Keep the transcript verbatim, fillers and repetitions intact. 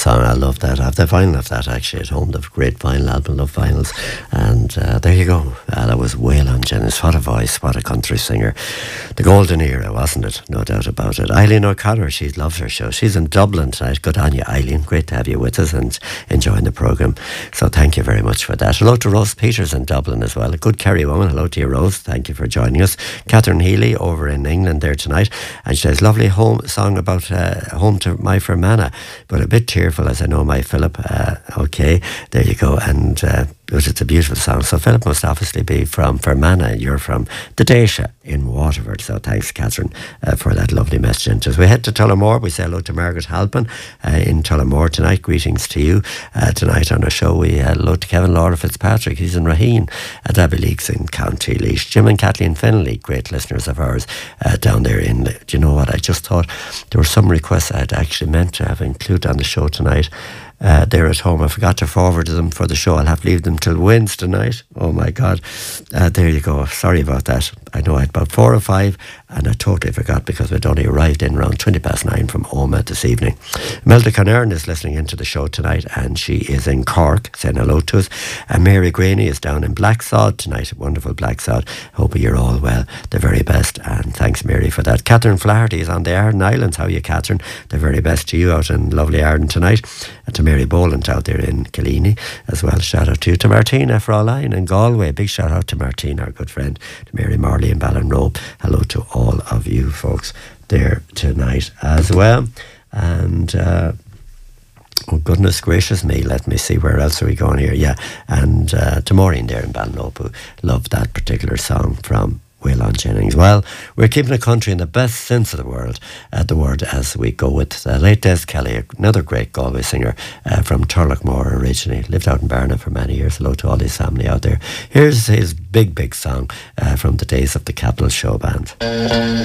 song. I love that. I have the vinyl of that actually at home. The great vinyl album of vinyls. And uh, there you go. Uh, that was Waylon Jennings. What a voice. What a country singer. The golden era, wasn't it? No doubt about it. Eileen O'Connor, she loves her show. She's in Dublin tonight. Good on you, Eileen. Great to have you with us and enjoying the programme. So thank you very much for that. Hello to Rose Peters in Dublin as well. A good Kerry woman. Hello to you, Rose. Thank you for joining us. Catherine Healy over in England there tonight. And she says, lovely home song about uh, home to my Fermanagh, but a bit tearful as I know my Philip. Uh, okay, there you go. And uh, but it's a beautiful song. So Philip must obviously be from Fermanagh. You're from the Daisha in Waterford. So thanks, Catherine, uh, for that lovely message. As we head to Tullamore, we say hello to Margaret Halpin uh, in Tullamore tonight. Greetings to you. Uh, tonight on our show, we uh, hello to Kevin Laura Fitzpatrick. He's in Raheen at Abbey Leaks in County Laois. Jim and Kathleen Finley, great listeners of ours uh, down there in... Do you know what? I just thought there were some requests I'd actually meant to have included on the show tonight. Uh, they're at home. I forgot to forward them for the show. I'll have to leave them till Wednesday night. Oh my God. Uh, there you go. Sorry about that. I know I had about four or five and I totally forgot because we'd only arrived in around twenty past nine from Oma this evening. Imelda Conern is listening into the show tonight and she is in Cork saying hello to us. And Mary Graney is down in Blacksod tonight. Wonderful Blacksod. Hope you're all well. The very best. And thanks, Mary, for that. Catherine Flaherty is on the Arden Islands. How are you, Catherine? The very best to you out in lovely Arden tonight. And to Mary Boland out there in Killeen as well. Shout out to you. To Martina Fraulein in Galway. Big shout out to Martina, our good friend. To Mary Marley in Ballinrobe. Hello to all of you folks there tonight as well. And uh, oh goodness gracious me, let me see, where else are we going here? Yeah, and uh, to Maureen there in Ballinrobe, who loved that particular song from Waylon Jennings. Well, we're keeping a country in the best sense of the word, uh, the word as we go with uh, late Des Kelly, another great Galway singer uh, from Turlockmore originally, lived out in Barna for many years. Hello to all his family out there. Here's his big, big song uh, from the days of the Capital Show Band.